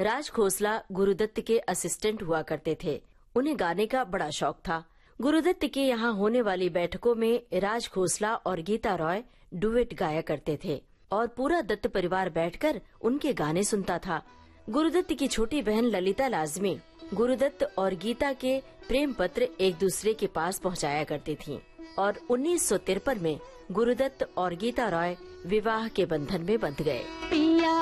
राज खोसला गुरुदत्त के असिस्टेंट हुआ करते थे। उन्हें गाने का बड़ा शौक था। गुरुदत्त के यहाँ होने वाली बैठकों में राज खोसला और गीता रॉय डुएट गाया करते थे और पूरा दत्त परिवार बैठकर उनके गाने सुनता था। गुरुदत्त की छोटी बहन ललिता लाजमी गुरुदत्त और गीता के प्रेम पत्र एक दूसरे के पास पहुंचाया करती थीं और 1953 में गुरुदत्त और गीता रॉय विवाह के बंधन में बंध गए।